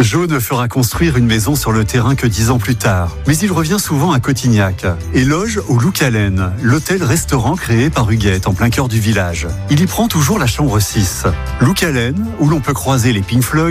Joe ne fera construire une maison sur le terrain que 10 ans plus tard. Mais il revient souvent à Cotignac et loge au Look Allen, l'hôtel-restaurant créé par Huguette en plein cœur du village. Il y prend toujours la chambre 6. Look Allen, où l'on peut croiser les Pink Floyd,